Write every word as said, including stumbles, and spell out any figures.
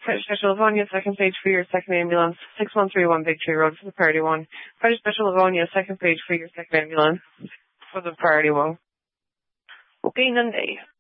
Credit Special Livonia, second page for your second ambulance. six one three one Big Tree Road for the priority one. Credit Special Livonia, second page for your second ambulance for the priority one. Okay, Nunday.